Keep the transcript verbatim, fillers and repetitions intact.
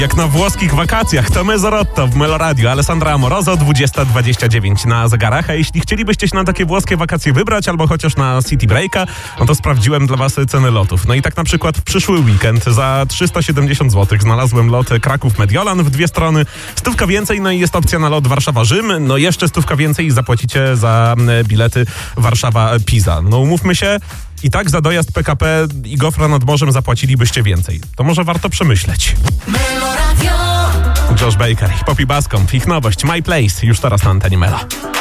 Jak na włoskich wakacjach, to Mezzorotto w Meloradio, Alessandra Amoroso, dwudziesta dwadzieścia dziewięć na zegarach. A jeśli chcielibyście się na takie włoskie wakacje wybrać, albo chociaż na City Breaka, no to sprawdziłem dla was ceny lotów. No i tak na przykład w przyszły weekend za trzysta siedemdziesiąt złotych znalazłem lot Kraków-Mediolan w dwie strony, stówka więcej, no i jest opcja na lot Warszawa-Rzym, no jeszcze stówka więcej i zapłacicie za bilety Warszawa-Pisa. No umówmy się, i tak za dojazd P K P i gofra nad morzem zapłacilibyście więcej. To może warto przemyśleć. Josh Baker i Poppy Bascomb, ich nowość My Place, już teraz na antenie Melo.